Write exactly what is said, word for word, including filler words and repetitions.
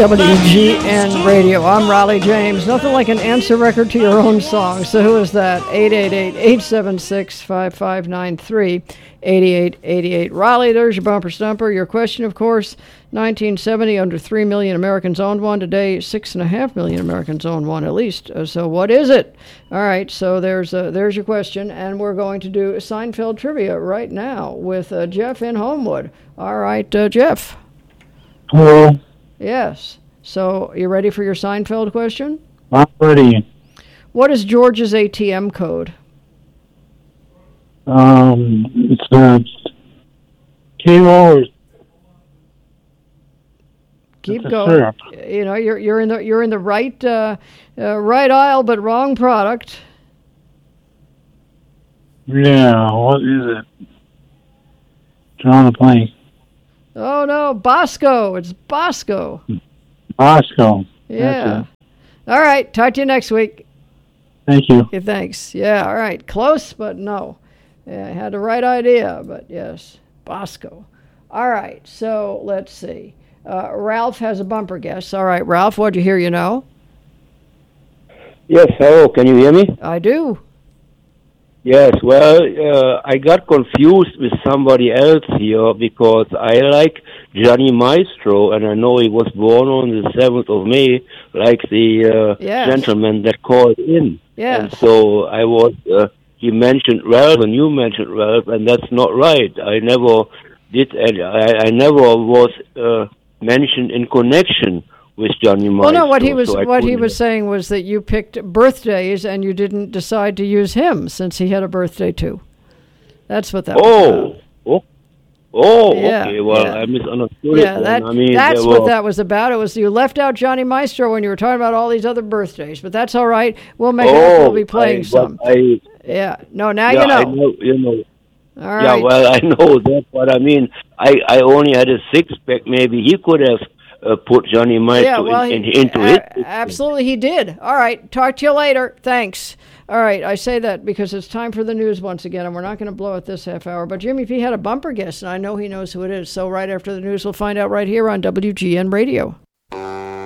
W G N Radio. I'm Riley James. Nothing like an answer record to your own song. So who is that? eight eight eight, eight seven six, five five nine three, eight eight eight eight. Riley, there's your bumper stumper. Your question, of course, nineteen seventy, under three million Americans owned one. Today, six point five million Americans own one at least. Uh, so what is it? All right, so there's uh, there's your question. And we're going to do Seinfeld trivia right now with uh, Jeff in Homewood. All right, uh, Jeff. Hello. Yes. So, you ready for your Seinfeld question? I'm ready. What is George's A T M code? Um, it's uh, K-O. Keep going. You know, you're you're in the you're in the right uh, uh, right aisle, but wrong product. Yeah. What is it? Drawing a blank. Oh no, Bosco! It's Bosco. Bosco. Yeah. All right. Talk to you next week. Thank you. Okay, thanks. Yeah. All right. Close, but no. Yeah, I had the right idea, but yes, Bosco. All right. So let's see. Uh, Ralph has a bumper guess. All right, Ralph. What'd you hear? You know? Yes. Hello. Can you hear me? I do. Yes, well, uh, I got confused with somebody else here because I like Johnny Maestro, and I know he was born on the seventh of May, like the uh, yes. gentleman that called in. Yes. And so I was, uh, he mentioned Ralph, and you mentioned Ralph, and that's not right. I never did, I, I never was uh, mentioned in connection with Johnny Maestro. Well, no, what he was so what he was saying was that you picked birthdays and you didn't decide to use him since he had a birthday too. That's what that oh. was Oh, oh yeah, okay. Well, yeah. I misunderstood yeah, it. That, I mean, that's were... what that was about. It was you left out Johnny Maestro when you were talking about all these other birthdays, but that's all right. We'll make oh, it up. We'll be playing I, some. I, yeah. No, now yeah, you know. I know. You know. All right. Yeah, well, I know that, but I mean, I, I only had a six pack. Maybe he could have uh, put Johnny Maestro yeah, well, in, in, he, into a- it. Absolutely, he did. All right. Talk to you later. Thanks. All right, I say that because it's time for the news once again, and we're not going to blow it this half hour. But Jimmy P had a bumper guest, and I know he knows who it is. So right after the news, we'll find out right here on W G N Radio.